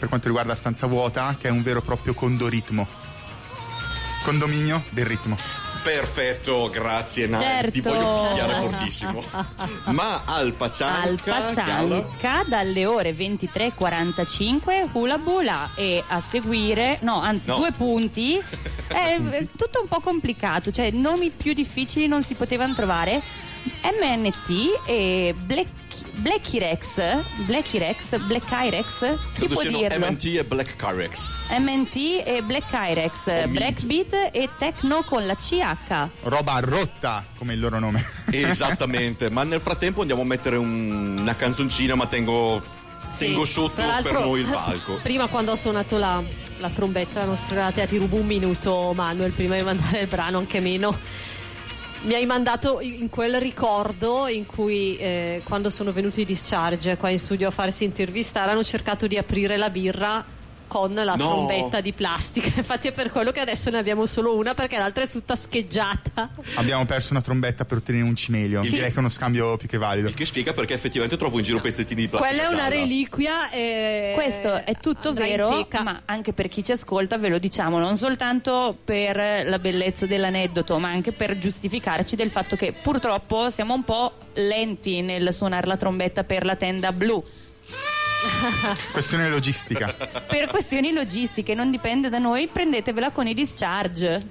per quanto riguarda Stanza Vuota, che è un vero e proprio condominio del ritmo. Perfetto, grazie Nai, Certo. ti voglio picchiare fortissimo. Ma al Paccianca dalle ore 23:45 Hula Bula, e a seguire, due punti. È tutto un po' complicato, cioè nomi più difficili non si potevano trovare. MNT e Black Irex, chi può dirlo? MNT e Black Irex. MNT e Black Irex, Breakbeat e Techno con la CH. Roba rotta, come il loro nome. Esattamente, ma nel frattempo andiamo a mettere una canzoncina, ma tengo sotto per noi il palco. Prima, quando ho suonato la trombetta, non strate, ti rubo un minuto, Manuel, prima di mandare il brano, anche meno. Mi hai mandato in quel ricordo in cui quando sono venuti i Discharge qua in studio a farsi intervistare, hanno cercato di aprire la birra con la trombetta di plastica. Infatti è per quello che adesso ne abbiamo solo una, perché l'altra è tutta scheggiata. Abbiamo perso una trombetta per ottenere un cimelio. Direi che è uno scambio più che valido. Il che spiega perché effettivamente trovo in giro pezzettini di plastica. Quella è una gialla. reliquia. Questo è tutto vero, ma anche per chi ci ascolta ve lo diciamo, non soltanto per la bellezza dell'aneddoto, ma anche per giustificarci del fatto che purtroppo siamo un po' lenti nel suonare la trombetta per la tenda blu. Questione logistica. Per questioni logistiche, non dipende da noi, prendetevela con i Discharge.